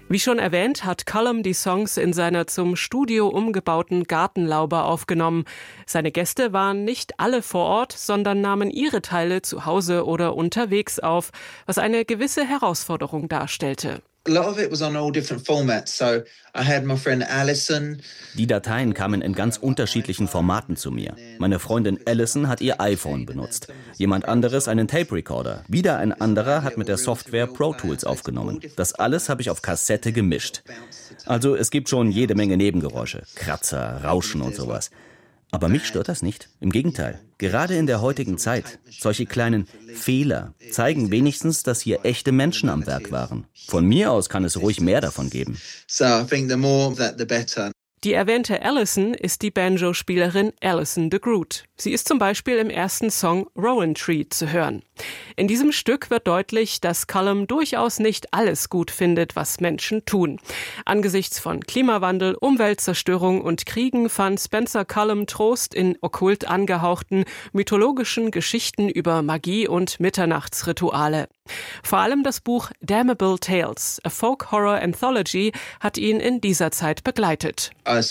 Wie schon erwähnt, hat Cullum die Songs in seiner zum Studio umgebauten Gartenlaube aufgenommen. Seine Gäste waren nicht alle vor Ort, sondern nahmen ihre Teile zu Hause oder unterwegs auf, was eine gewisse Herausforderung darstellte. Die Dateien kamen in ganz unterschiedlichen Formaten zu mir. Meine Freundin Alison hat ihr iPhone benutzt, jemand anderes einen Tape Recorder, wieder ein anderer hat mit der Software Pro Tools aufgenommen. Das alles habe ich auf Kassette gemischt. Also es gibt schon jede Menge Nebengeräusche, Kratzer, Rauschen und sowas. Aber mich stört das nicht. Im Gegenteil. Gerade in der heutigen Zeit. Solche kleinen Fehler zeigen wenigstens, dass hier echte Menschen am Werk waren. Von mir aus kann es ruhig mehr davon geben. Die erwähnte Alison ist die Banjo-Spielerin Alison de Groot. Sie ist zum Beispiel im ersten Song Rowan Tree zu hören. In diesem Stück wird deutlich, dass Cullum durchaus nicht alles gut findet, was Menschen tun. Angesichts von Klimawandel, Umweltzerstörung und Kriegen fand Spencer Cullum Trost in okkult angehauchten mythologischen Geschichten über Magie und Mitternachtsrituale. Vor allem das Buch Damnable Tales, a Folk Horror Anthology, hat ihn in dieser Zeit begleitet.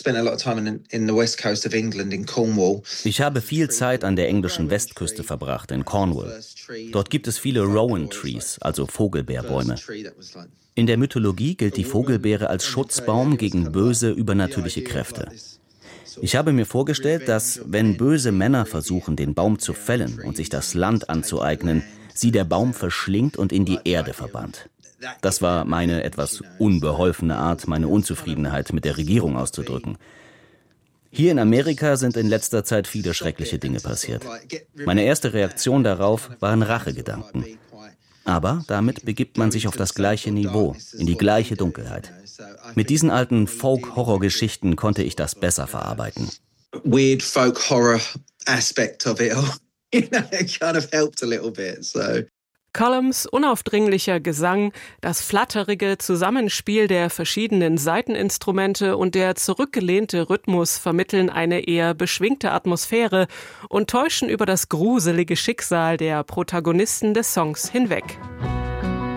Ich habe viel Zeit an der englischen Westküste verbracht, in Cornwall. Dort gibt es viele Rowan Trees, also Vogelbeerbäume. In der Mythologie gilt die Vogelbeere als Schutzbaum gegen böse, übernatürliche Kräfte. Ich habe mir vorgestellt, dass, wenn böse Männer versuchen, den Baum zu fällen und sich das Land anzueignen, sie der Baum verschlingt und in die Erde verbannt. Das war meine etwas unbeholfene Art, meine Unzufriedenheit mit der Regierung auszudrücken. Hier in Amerika sind in letzter Zeit viele schreckliche Dinge passiert. Meine erste Reaktion darauf waren Rachegedanken. Aber damit begibt man sich auf das gleiche Niveau, in die gleiche Dunkelheit. Mit diesen alten Folk-Horror-Geschichten konnte ich das besser verarbeiten. Weird Folk-Horror-Aspect of it all. It kind of helped a little bit, so. Cullums unaufdringlicher Gesang, das flatterige Zusammenspiel der verschiedenen Saiteninstrumente und der zurückgelehnte Rhythmus vermitteln eine eher beschwingte Atmosphäre und täuschen über das gruselige Schicksal der Protagonisten des Songs hinweg.